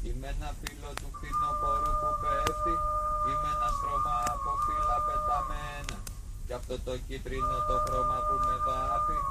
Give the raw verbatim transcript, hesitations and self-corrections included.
Είμαι ένα φύλλο του φθινοπόρου που πέφτει. Είμαι ένα στρώμα από φύλλα πεταμένα. Κι αυτό το κίτρινο το χρώμα που με βάφει